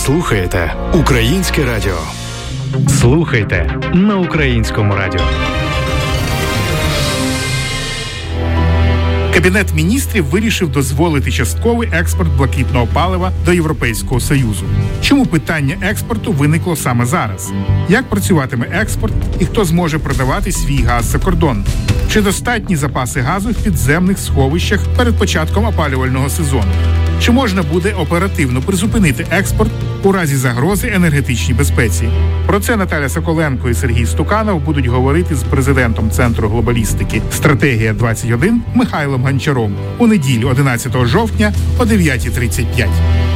Ви слухаєте Українське радіо. Слухайте на Українському радіо. Кабінет міністрів вирішив дозволити частковий експорт блакитного палива до Європейського Союзу. Чому питання експорту виникло саме зараз? Як працюватиме експорт і хто зможе продавати свій газ за кордон? Чи достатні запаси газу в підземних сховищах перед початком опалювального сезону? Чи можна буде оперативно призупинити експорт у разі загрози енергетичній безпеці? Про це Наталя Соколенко і Сергій Стуканов будуть говорити з президентом Центру глобалістики «Стратегія-21» Михайлом Гончаром у неділю 11 жовтня о 9:35.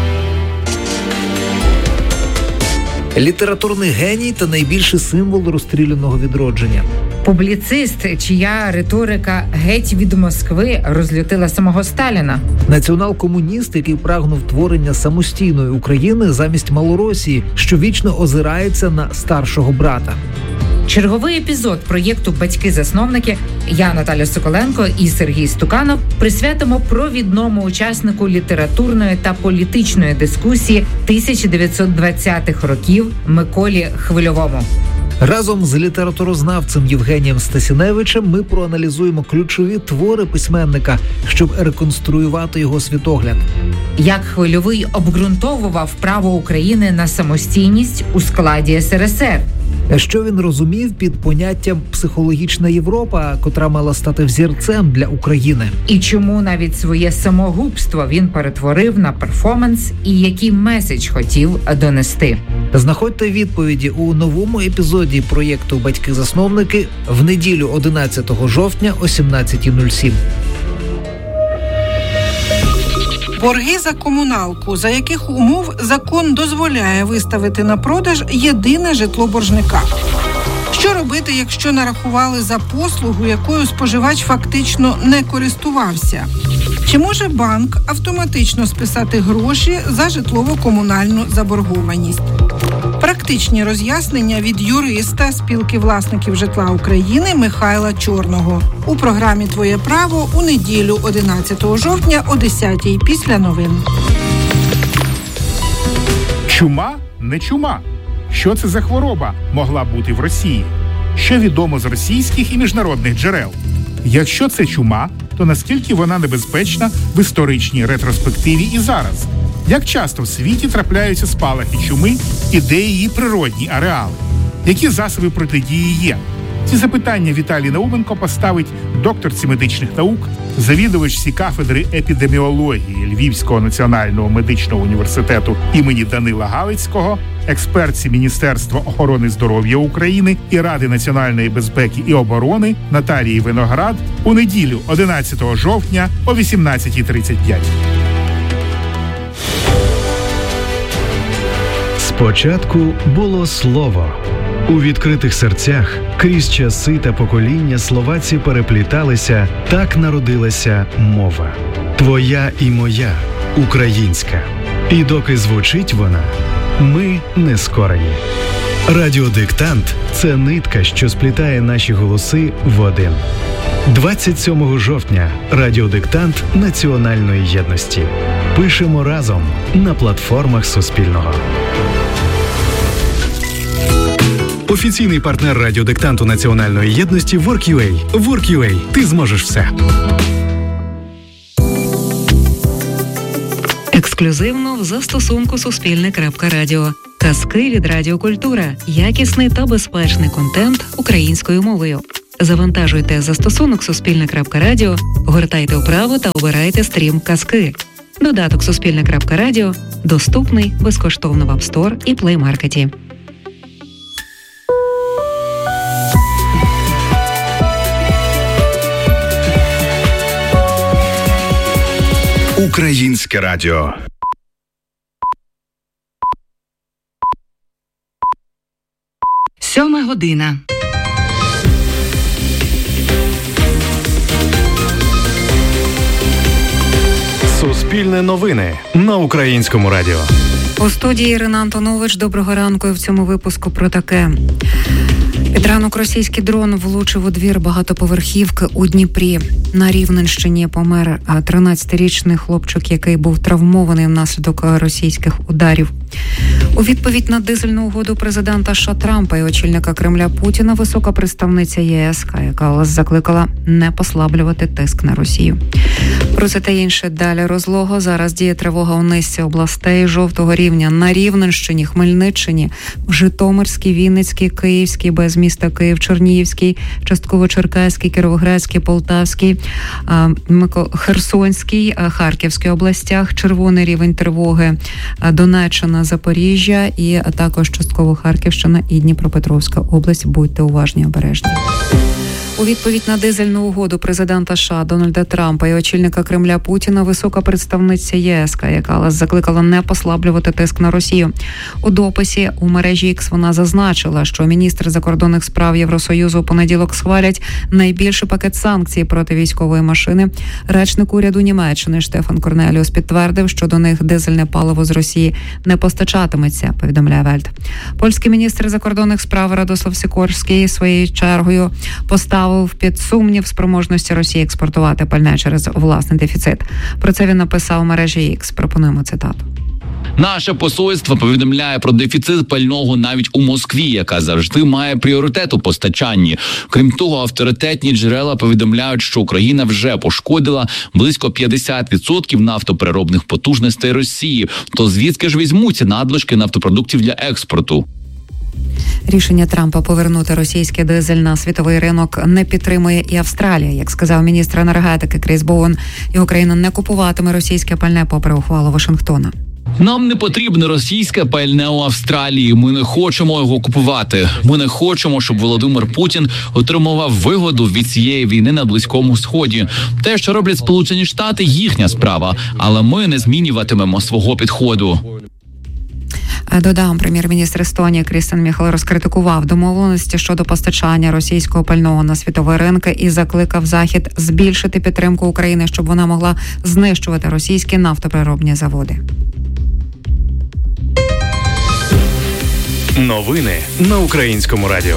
Літературний геній та найбільший символ розстріляного відродження. Публіцист, чия риторика геть від Москви розлютила самого Сталіна. Націонал-комуніст, який прагнув творення самостійної України замість Малоросії, що вічно озирається на старшого брата. Черговий епізод проєкту «Батьки-засновники» я, Наталя Соколенко і Сергій Стуканов присвятимо провідному учаснику літературної та політичної дискусії 1920-х років Миколі Хвильовому. Разом з літературознавцем Євгенієм Стасіневичем ми проаналізуємо ключові твори письменника, щоб реконструювати його світогляд. Як Хвильовий обґрунтовував право України на самостійність у складі СРСР. Що він розумів під поняттям «психологічна Європа», котра мала стати взірцем для України. І чому навіть своє самогубство він перетворив на перформанс і який меседж хотів донести. Знаходьте відповіді у новому епізоді проєкту «Батьки-засновники» в неділю 11 жовтня о 17:07. Борги за комуналку, за яких умов закон дозволяє виставити на продаж єдине житло боржника. Що робити, якщо нарахували за послугу, якою споживач фактично не користувався? Чи може банк автоматично списати гроші за житлово-комунальну заборгованість? Практичні роз'яснення від юриста Спілки власників житла України Михайла Чорного у програмі «Твоє право» у неділю 11 жовтня о 10:00 після новин. Чума? Не чума. Що це за хвороба могла бути в Росії? Що відомо з російських і міжнародних джерел? Якщо це чума, то наскільки вона небезпечна в історичній ретроспективі і зараз? Як часто в світі трапляються спалахи чуми і де її природні ареали? Які засоби протидії є? Ці запитання Віталій Науменко поставить докторці медичних наук, завідувачці кафедри епідеміології Львівського національного медичного університету імені Данила Галицького, експертці Міністерства охорони здоров'я України і Ради національної безпеки і оборони Наталії Виноград у неділю 11 жовтня о 18:35. Спочатку було слово. У відкритих серцях крізь часи та покоління словаці перепліталися, так народилася мова. Твоя і моя, українська. І доки звучить вона, ми не скорені. Радіодиктант – це нитка, що сплітає наші голоси в один. 27 жовтня радіодиктант національної єдності. Пишемо разом на платформах Суспільного. Офіційний партнер радіодиктанту національної єдності Work.ua. Work.ua. Ти зможеш все. Ексклюзивно в застосунку Суспільне.Радіо. Казки від Радіокультура. Якісний та безпечний контент українською мовою. Завантажуйте застосунок Суспільне.Радіо, гортайте вправо та обирайте стрім «Казки». Додаток Суспільне.Радіо доступний безкоштовно в App Store і Play Market. Українське радіо. Сьома година. Суспільне новини на Українському радіо. У студії Ірина Антонович. Доброго ранку. І в цьому випуску про таке. Під ранок російський дрон влучив у двір багатоповерхівки у Дніпрі. На Рівненщині помер 13-річний хлопчик, який був травмований внаслідок російських ударів. У відповідь на дизельну угоду президента США Трампа і очільника Кремля Путіна висока представниця ЄС Кая Каллас закликала не послаблювати тиск на Росію. Про це та інше далі розлого. Зараз діє тривога у низці областей жовтого рівня на Рівненщині, Хмельниччині, в Житомирській, Вінницькій, Київській, без міста Київ, Чернігівській, частково Черкаській, Кіровоградській, Полтавській, Херсонській, Харківській областях, червоний рівень тривоги, Донеччина, Запоріжжя і також частково Харківщина і Дніпропетровська область. Будьте уважні, обережні. У відповідь на дизельну угоду президента США Дональда Трампа і очільника Кремля Путіна висока представниця ЄС Кая Каллас закликала не послаблювати тиск на Росію. У дописі у мережі X вона зазначила, що міністри закордонних справ Євросоюзу у понеділок схвалять найбільший пакет санкцій проти військової машини. Речник уряду Німеччини Штефан Корнеліус підтвердив, що до них дизельне паливо з Росії не постачатиметься, повідомляє Вельт. Польський міністр закордонних справ Радослав Сікорський своєю чергою поставив під сумнів спроможності Росії експортувати пальне через власний дефіцит. Про це він написав у мережі X. Пропонуємо цитату. Наше посольство повідомляє про дефіцит пального навіть у Москві, яка завжди має пріоритет у постачанні. Крім того, авторитетні джерела повідомляють, що Україна вже пошкодила близько 50% нафтопереробних потужностей Росії. То звідки ж візьмуться надлишки нафтопродуктів для експорту? Рішення Трампа повернути російський дизель на світовий ринок не підтримує і Австралія. Як сказав міністр енергетики Кріс Боуен, його країна не купуватиме російське пальне попри ухвалу Вашингтона. Нам не потрібне російське пальне у Австралії. Ми не хочемо його купувати. Ми не хочемо, щоб Володимир Путін отримував вигоду від цієї війни на Близькому Сході. Те, що роблять Сполучені Штати, їхня справа. Але ми не змінюватимемо свого підходу. Додам, прем'єр-міністр Естонії Крістен Міхал розкритикував домовленості щодо постачання російського пального на світові ринки і закликав Захід збільшити підтримку України, щоб вона могла знищувати російські нафтопереробні заводи. Новини на Українському радіо.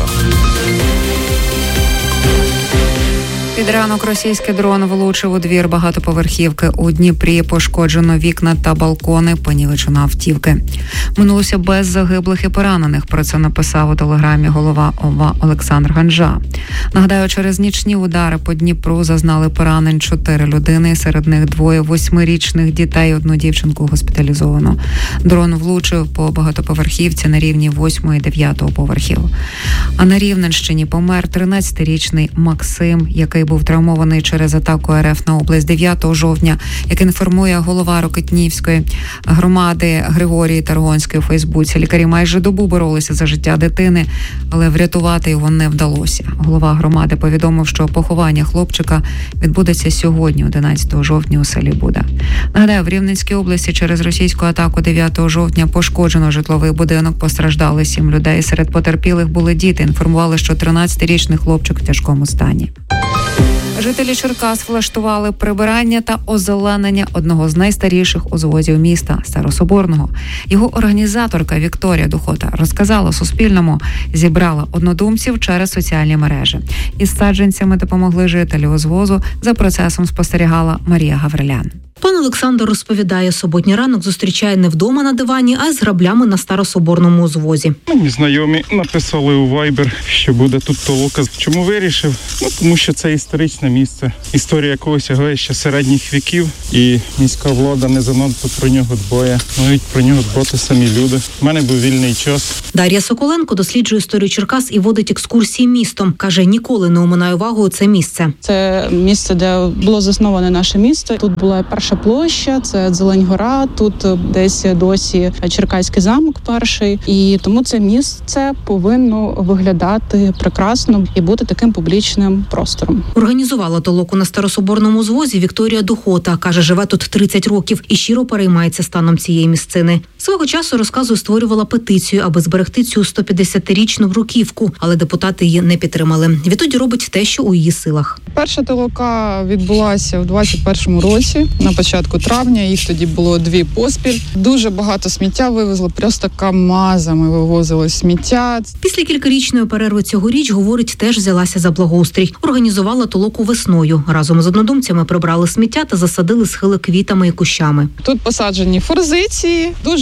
Під ранок російський дрон влучив у двір багатоповерхівки у Дніпрі. Пошкоджено вікна та балкони, понівечено автівки. Минулося без загиблих і поранених. Про це написав у телеграмі голова ОВА Олександр Ганжа. Нагадаю, через нічні удари по Дніпру зазнали поранень 4 людини. Серед них 2 8-річних дітей, 1 дівчинку госпіталізовано. Дрон влучив по багатоповерхівці на рівні 8 і 9 поверхів. А на Рівненщині помер 13-річний Максим, який був травмований через атаку РФ на область 9 жовтня, як інформує голова Рокитнівської громади Григорій Таргонський у Фейсбуці. Лікарі майже добу боролися за життя дитини, але врятувати його не вдалося. Голова громади повідомив, що поховання хлопчика відбудеться сьогодні, 11 жовтня, у селі Буда. Нагадаю, в Рівненській області через російську атаку 9 жовтня пошкоджено житловий будинок, постраждали 7 людей. Серед потерпілих були діти. Інформували, що 13-річний хлопчик в тяжкому стані. Жителі Черкас влаштували прибирання та озеленення одного з найстаріших узвозів міста – Старособорного. Його організаторка Вікторія Духота розказала Суспільному, зібрала однодумців через соціальні мережі. Із саджанцями допомогли жителі узвозу. За процесом спостерігала Марія Гаврилян. Пан Олександр розповідає, суботній ранок зустрічає не вдома на дивані, а з граблями на Старособорному узвозі. Мені знайомі написали у Viber, що буде тут толока. Чому вирішив? Тому що це історичне місце. Історія якогось сягає ще середніх віків, і міська влада не занадто про нього дбає. Мають про нього дбати самі люди. У мене був вільний час. Дар'я Соколенко досліджує історію Черкас і водить екскурсії містом. Каже, ніколи не оминає увагою це місце. Це місце, де було засноване наше місто. Тут була перша площа, це Зелень-Гора, тут десь досі Черкаський замок перший. І тому це місце повинно виглядати прекрасно і бути таким публічним простором. Організувала толоку на Старособорному узвозі Вікторія Духота. Каже, живе тут 30 років і щиро переймається станом цієї місцини. Свого часу, розказує, створювала петицію, аби зберегти цю 150-річну бруківку, але депутати її не підтримали. Відтоді робить те, що у її силах. Перша толока відбулася в 21-му році, на початку травня. Їх тоді було 2 поспіль. Дуже багато сміття вивезли, просто камазами вивозили сміття. Після кількарічної перерви цьогоріч, говорить, теж взялася за благоустрій. Організувала толоку весною. Разом з однодумцями прибрали сміття та засадили схили квітами і кущами. Тут посаджені форзиції, дуже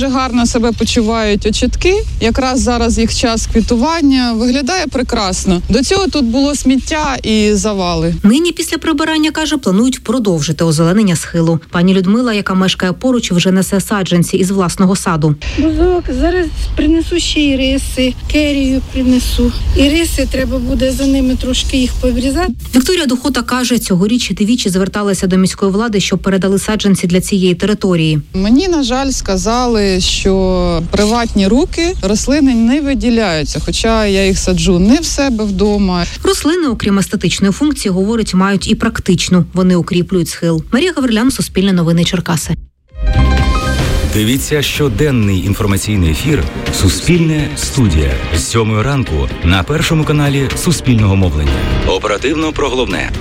гарно себе почувають очітки. Якраз зараз їх час квітування. Виглядає прекрасно. До цього тут було сміття і завали. Нині після прибирання, каже, планують продовжити озеленення схилу. Пані Людмила, яка мешкає поруч, вже несе саджанці із власного саду. Бузок, зараз принесу ще іриси, керію принесу. Іриси треба буде за ними трошки їх поврізати. Вікторія Духота каже, цьогоріч двічі зверталася до міської влади, щоб передали саджанці для цієї території. Мені, на жаль, сказали, що приватні руки рослини не виділяються, хоча я їх саджу не в себе вдома. Рослини, окрім естетичної функції, говорить, мають і практичну. Вони укріплюють схил. Марія Гаврилян, Суспільне новини, Черкаси. Дивіться щоденний інформаційний ефір «Суспільне студія» з 7 ранку на першому каналі Суспільного мовлення. Оперативно про головне.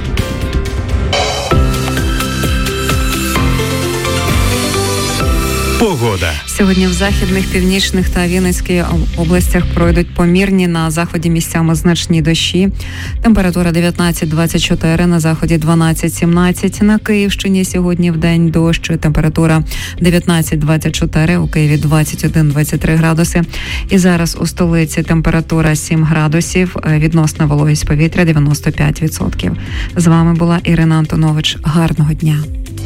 Погода. Сьогодні в західних, північних та Вінницькій областях пройдуть помірні, на заході місцями значні дощі. Температура 19-24, на заході 12-17. На Київщині сьогодні вдень дощ. Температура 19-24, у Києві 21-23 градуси. І зараз у столиці температура 7 градусів, відносна вологість повітря 95%. З вами була Ірина Антонович. Гарного дня.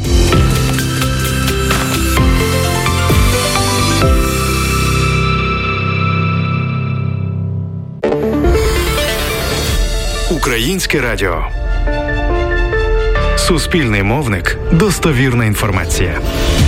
Українське радіо. Суспільний мовник. Достовірна інформація.